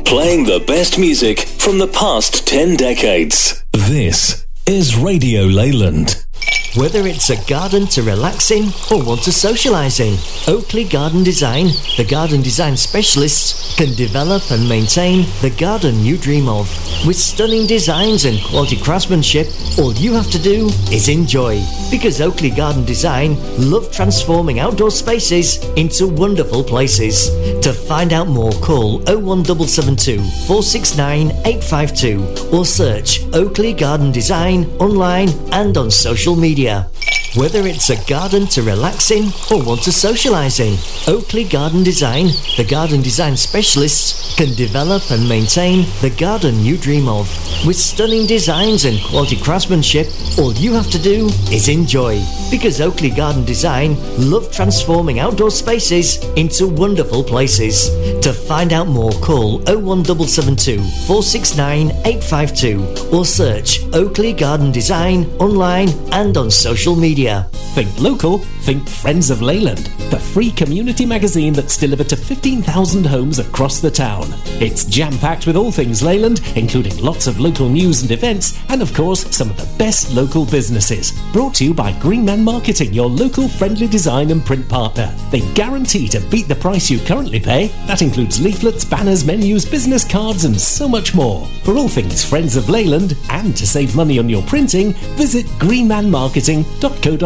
Playing the best music from the past 10 decades. This is Radio Leyland. Whether it's a garden to relax in or want to socialise in, Oakley Garden Design, the garden design specialists, can develop and maintain the garden you dream of. With stunning designs and quality craftsmanship, all you have to do is enjoy. Because Oakley Garden Design love transforming outdoor spaces into wonderful places. To find out more, call 01772 469 852 or search Oakley Garden Design online and on social media. Whether it's a garden to relax in or want to socialise in, Oakley Garden Design, the garden design specialists, can develop and maintain the garden you dream of. With stunning designs and quality craftsmanship, all you have to do is enjoy. Because Oakley Garden Design love transforming outdoor spaces into wonderful places. To find out more, call 01772 469 852 or search Oakley Garden Design online and on social media. Think local, think Friends of Leyland, the free community magazine that's delivered to 15,000 homes across the town. It's jam-packed with all things Leyland, including lots of local news and events, and of course, some of the best local businesses. Brought to you by Greenman Marketing, your local friendly design and print partner. They guarantee to beat the price you currently pay. That includes leaflets, banners, menus, business cards, and so much more. For all things Friends of Leyland, and to save money on your printing, visit greenmanmarketing.co.uk.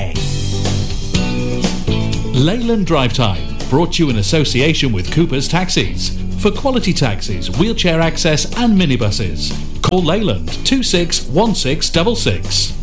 Leyland Drive Time, brought to you in association with Cooper's Taxis. For quality taxis, wheelchair access and minibuses, call Leyland 261666.